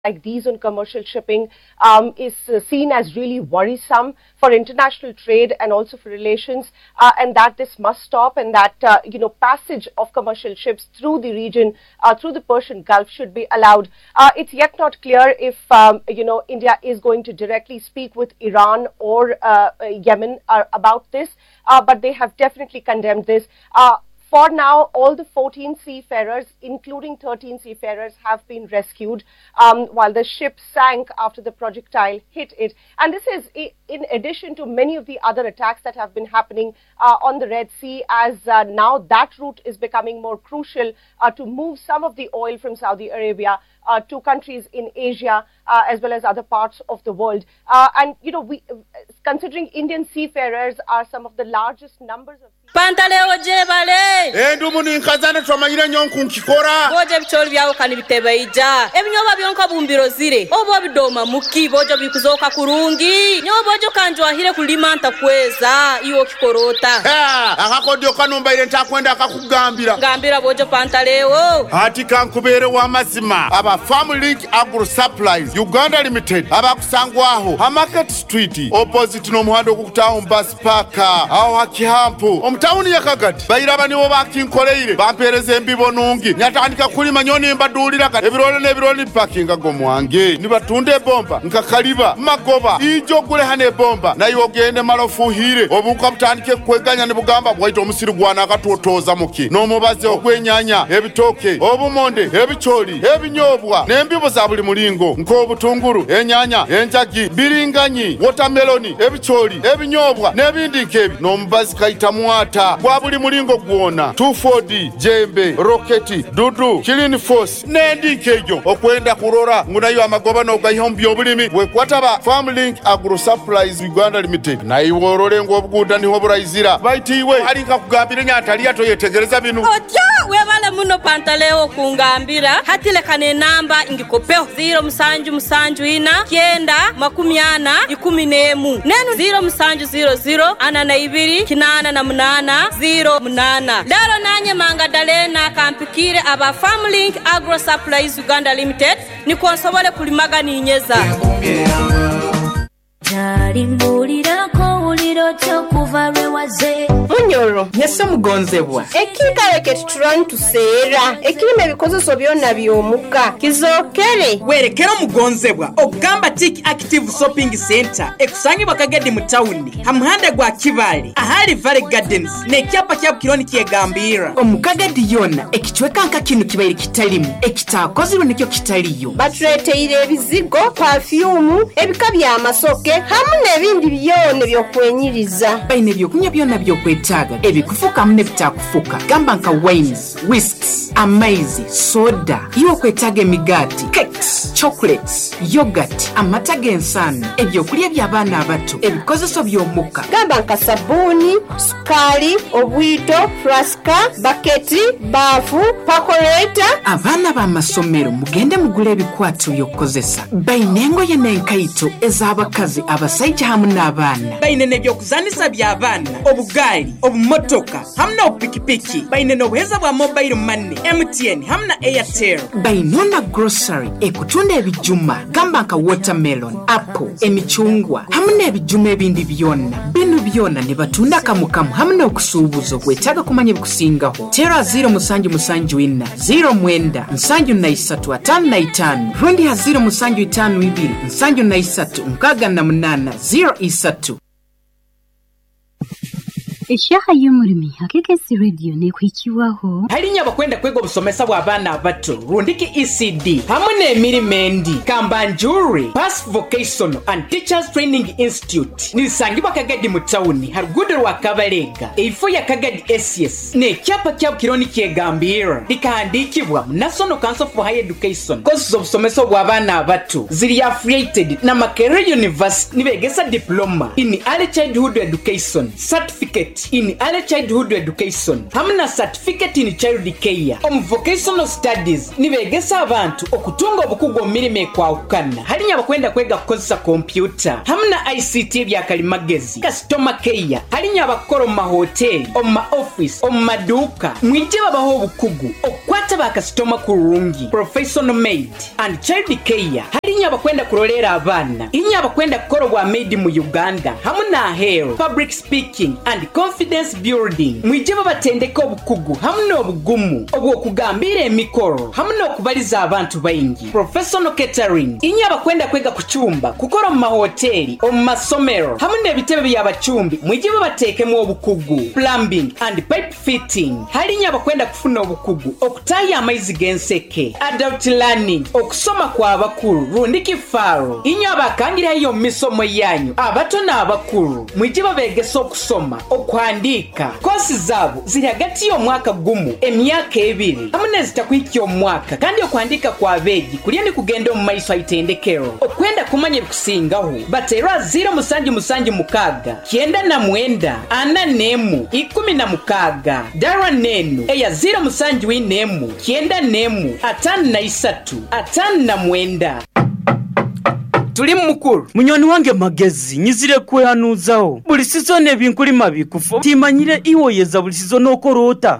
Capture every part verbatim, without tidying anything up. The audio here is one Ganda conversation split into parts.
like these on commercial shipping um, is uh, seen as really worrisome for international trade and also for relations, uh, and that this must stop, and that uh, you know passage of commercial ships through the region, uh, through the Persian Gulf, should be allowed. Uh, it's yet not clear if um, you know India is going to directly speak with Iran or uh, Yemen uh, about this, uh, but they have definitely condemned this. Uh, For now, all the fourteen seafarers, including thirteen seafarers, have been rescued um, while the ship sank after the projectile hit it. And this is in addition to many of the other attacks that have been happening uh, on the Red Sea, as uh, now that route is becoming more crucial uh, to move some of the oil from Saudi Arabia uh, to countries in Asia uh, as well as other parts of the world. Uh, and, you know, we, considering Indian seafarers are some of the largest numbers of Pantaleo jebale Endu muni nkazana twamanyira nyonku nkikora Boje bicholi byawo kani bitebeija Ebinyoba byonka bumbiro zire Obo bidoma muki bojo bikuzoka kurungi Nyobo bojo kanjwa hire kulimanta kweza iyo kikorota Ha akakodyo kanumba ile ntakwenda akakugambira Gambira bojo pantaleo Ati kankubere wa mazima aba Farm Link Agro Supplies Uganda Limited aba kusangwaho ha Market Street opposite no muhando ku town bus park aho hakihampo Tauni ya kagati bayiraba nibo bakinkoleire bampereze mbibo nungi nyatandika kulima nyoni mbadulira ka ebirole nebirole parkinga gomwange nibatunde bomba nkakaliba magoba ijo gule hane bomba nayo ogende malofuhire obuka butandike kweganya nibugamba bwaito omusiri gwana akatotoza muki no mubaze ogwenyanya ebitoke obumonde ebicholi ebinyobwa nembibo za buli mulingo nko butunguru enyanya enjagi biringanyi watermeloni ebicholi ebinyobwa nebindi nkebi no mubazi kaitamu kwa buli mulingo gwona two forty jembe roketi dudu kilini force nendi kejo okwenda kurora ngunayo amagoba no gayombi obulimi we kwataba Farm Link Agro Supplies Uganda Limited na iworole ngo obuguda niho burayizira bayitiwe ali nkakugambira nyatali yato yetegereza binu otya webale muno pantaleo kungambira hatile kane namba ingikopeo zero musanju musanju ina kyenda makumi ana ikumi nemu nenu zero musanju zero zero ana na ibiri kinana na munana zero munana daro nanye manga dalena kampikire aba Farm Link Agro Supplies Uganda Limited ni konsobole kulimaga ninyeza Jari mulira ko uliro chokuva rewaze Munyoro nyese mugonzebwa ekika leke trying to sera ekirime bikozo so byonna byomuka kizokere werekero mugonzebwa ogamba Tik Active Shopping Center ekusangibwa Kagedi mu town hamuhanda gwa Kibali ahali Valley Gardens ne kyapa kya kironi kyegambira omukagedi yona ekichweka nka kinu kibaire kitalimu ekitakozirwe nekyo kitaliyo batreteire ebizigo perfume ebikabya amasoke hamu nebindi byone byokwenyiriza baine byokunya byona byokwetaga ebikufuka mune bitakufuka gamba nka wines whisks amazing soda iyo kwetaga emigati cakes chocolates yogurt amata g'ensano ebyokulya by'abaana abato ebikozeso by'omuka gamba nka sabuni sukali obwito flaska baketi bafu pakoleta abaana b'amasomero mugende mugule ebikwatu byokukozesa baine engoye n'enkaito ez'abakazi abasajja hamu n'abaana baine n'ebyokuzanisa by'abaana obugaali obumotoka hamu n'obupikipiki baine n'obuheza bwa mobile money M T N hamu na Airtel baine na grocery ekutunda ebijuma gamba nka watermelon apple emichungwa hamu n'ebijuma ebindi byonna bino byonna ne batunda kamukamu hamu n'okusuubuza okwetaaga kumanya ebikusingaho tera zero musanju musanju ina zero mwenda nsanju na isatu atano na itano rundi ha zero musanju itano ibiri nsanju na isatu nkaga na munana zero isatu Eshaha y'umurimi hakekesi radio ne kwikiwaho halinya bakwenda kwego obusomesa bw'abaana abato rundiki E C D hamwe n'emirimendi Kambanjuri Past Vocational and Teachers Training Institute nisangibwa Kagedi mu town harugudo rwa Kabalega ifo ya Kagedi S S ne kyapa kya kironi kyegambira likahandikibwa National Council for Higher Education courses obusomesa bw'abaana abato ziri affiliated na Makerere University nibegesa diploma in early childhood education certificate in early childhood education hamna certificate in child care om vocational studies nibegesa abantu okutunga obukugo mirime kwa ukana halinya harinya abakwenda kwega kukozesa kompyuta hamuna I C T bya kalimagezi customer care harinya abakora mu mahoteli omu ma office omu maduuka mwije babaho obukugu okwata ba customer kurungi professional maid and child care harinya abakwenda kurolera abana inya abakwenda kukora bwa maid mu Uganda hamuna hair public speaking and confidence building mwije babatendeka obukugu hamuna obugumu obwo kugambira emikoro hamuna okubaliza abantu baingi professional catering inya abakwenda kwega kuchumba kukora mu mahoteli omu masomero hamuna ebitebe by'abachumbi mwije babatekemu obukugu plumbing and pipe fitting halinya abakwenda kufuna obukugu okutaya amaizi genseke adult learning okusoma kwa abakuru rundiki faro inya abakangira iyo misomo yanyu abato na abakuru mwije babegesa okusoma okwandiika kosi zabo ziri hagati y'omwaka gumu emyaka ebiri hamuna zitakwikyo omwaka kandi okwandika kwa begi kuliya ni kugenda mu maiso ayitendekero okwenda kumanya ebikusingaho batera zero musanju musanju mukaga kyenda na mwenda ana nemu ikumi na mukaga dara nenu eya zero musanju inemu kyenda nemu atanu na isatu atanu na mwenda. Tuli mukuru munyoni wange magezi nyizire kwehanuzaho buli season ebinkuli mabikufu timanyire iwoyeza buli season okorota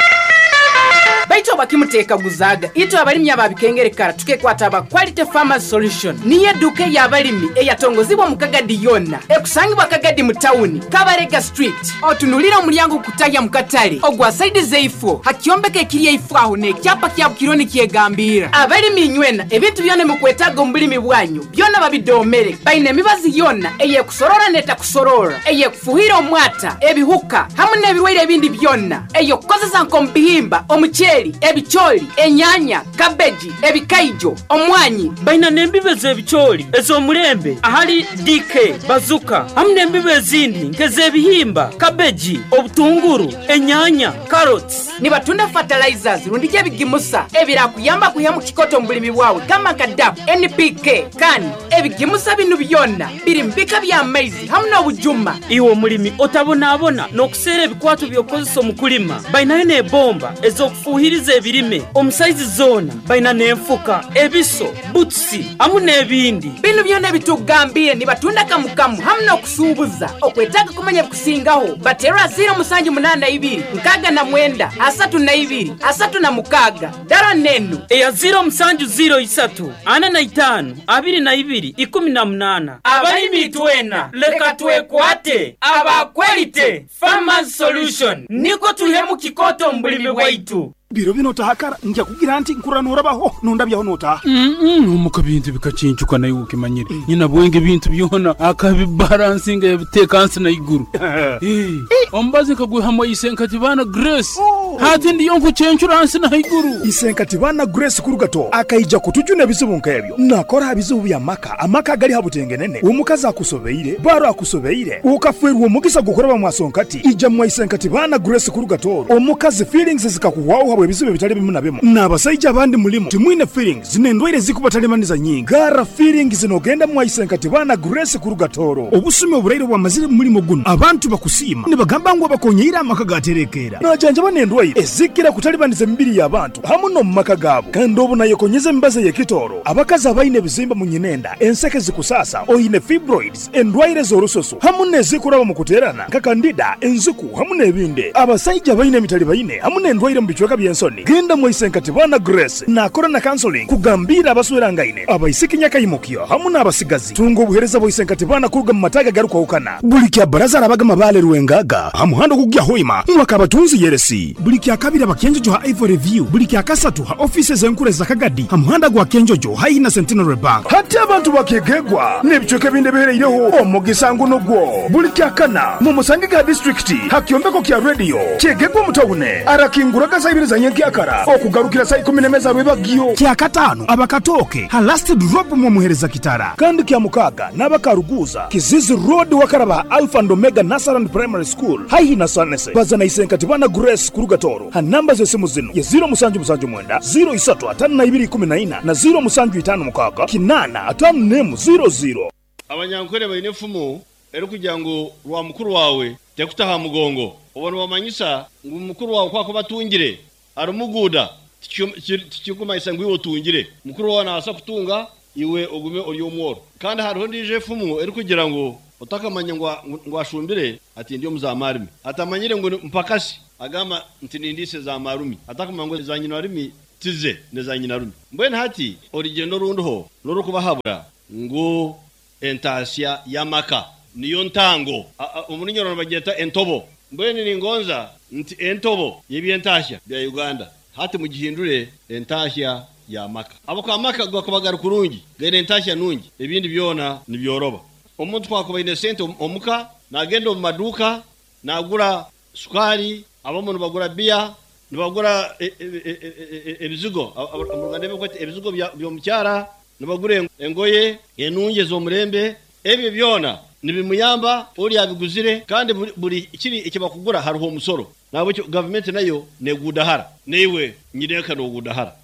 baito bakimuteka guzaga ito abalimi ababikengerekara tukekwata aba quality farmers solution niye duke yabalimi eyatongozibwa mu Kagadi yonna ekusangibwa Kagadi mu town Kabarega street otunulira omulyango kutaya mu katale ogwa side zeifo hakyombeke kiriye ifaho ne kyapa kya kironi kyegambira abalimi nywena ebintu byone mu kwetaga ombulimi bwanyu byona babidomere baine mibazi yonna eye kusorora neta kusorora eye kufuhira omwata ebihuka hamwe nebirwaire ebindi byonna eyo kozesa nkombihimba omucheli ebicholi enyanya kabeji ebikaijo omwanyi baina nembibeze ebicholi ezo mulembe ahali D K bazuka hamne mbibe zindi nkeze ebihimba kabeji obutunguru enyanya carrots ni batunda fertilizers rundije bigimusa ebira kuyamba kuyamu kikoto mbulimi bwawe kama kadap N P K kan ebigimusa binu byonna biri mbika bya maize hamna obujuma iwo mulimi otabona abona nokusera ebikwatu byokozesa mu kulima baina ne bomba ezo kufuhiriza ebirime omusaizi zona baina nenfuka ebiso butsi amune ebindi binu byonna bitugambire ni batunda kamukamu hamna okusubuza okwetaka kumanya kusingaho batera zero musanju munana ibiri nkaga na mwenda asatu na ibiri asatu na mukaga dara nenu eya zero musanju zero isatu ana na itanu abiri na ibiri ikumi na munana abalimi twena leka twekwate aba quality farmers solution niko tuhemu kikoto mbulimi bwaitu biro bino tahakara njya kugira anti nkuranura baho nondabyaho nota mm umuka bintu bikacincuka nayo ukimanyire nyina bwenge bintu byona akabi balancing ebitekansi na iguru eh ombazi kaguhamo isenkati bana Grace hati ndi yonku cencuransi na iguru isenkati bana Grace kurugato akayija kutujuna bisubunka ebyo nakora abizubu ya maka amaka gali habutengenene umukaza akusobeire baro akusobeire ukafwerwa omugisa gukora bamwasonkati ija mwa isenkati bana Grace kurugato omukazi feelings zikakuwaho ebizibu bitali bimu na bimu n'abasajja abandi mulimo timwine feelings zinendwire zikubatalемaniza nyingi gara feelings zinogenda mu isenkati bana Grace kurugatoro obusumi oburairo bwa mazire mulimo guno abantu bakusima ne bagamba ngo bakonyira amaka gaterekera najanja banendwaye ezikira kutalibaniza mbiri y'abantu hamuno mu maka gabo kandi obuna yekonyeze mbaze yekitoro abakazi abaine bizimba mu nyinenda enseke zikusasa oyine fibroids endwaire zorososo hamune zikuraba mu kuterana kakandida enzuku hamune ebinde abasajja baine mitali baine hamune endwaire mu bichweka ensoni genda mu isenkati bana Grace na corona counseling kugambira abaswerangaine abaisikinya kayimukyo hamuna abasigazi tungo buhereza bo isenkati bana kuruga mu mataga garuka ukana bulikya baraza rabaga mabale ruwengaga hamuhando kugya hoima mwaka batunzi yeresi bulikya kabira bakenjojo ha Ivory View bulikya kasatu ha offices enkure za Kagadi hamuhanda gwa kenjojo ha ina Centenary Bank hati abantu bakegegwa nebichoke binde bereireho omugisango nogwo bulikya kana mu Musangiga district hakyombeko kya radio kegegwa mutawune arakingura kasayibiri zanyenki akara okugarukira sai kumi nemeza rwebagyo kya katano abakatoke ha last drop mu muhereza kitara kandi kya mukaga nabakaruguza Kizizi Road wakaraba Alpha and Omega Nursery Primary School hayi na sanese bazana isenkati bana Grace kurugatoro ha namba zo simu zino ya zero musanju musanju mwenda zero isatu atanu na ibiri kumi na ina na zero musanju itanu mukaga kinana atanu nemu zero zero abanyankore bayine fumu ero kugira ngo rwa mukuru wawe tekutaha mugongo ubona wamanyisa ngo mukuru wawe kwako batungire arumuguda tikikuma isangwe wotungire mukuru wawe nasa kutunga iwe ugume uri umworo kandi hariho ndije fumu eri kugira ngo utakamanya ngo ngo ashumbire ati ndiyo muzamarimi atamanyire ngo mpakasi agama ntinindise za marumi atakamanya ngo za nyina rimi tize neza nyina rumi mbene hati origendo runduho noro kubahabura ngo entasia yamaka niyo ntango umunyororo bageta entobo mbene ni ngonza nti entobo yebientasha bya Uganda hati mugihindure entasha ya maka abo kwa maka gwakubagara kurungi gere entasha nungi ebindi byona nibyoroba umuntu twakubaine sente omuka nagendo mu maduka nagura sukari abamuntu bagura bia nibagura ebizigo amugande bekwete ebizigo byo mucyara nibagure engoye enunge zo murembe ebyo byona nibimuyamba uri yabiguzire kandi buri ikiri ikibakugura hariho umusoro nabo government nayo negudahara niwe nyireka no gudahara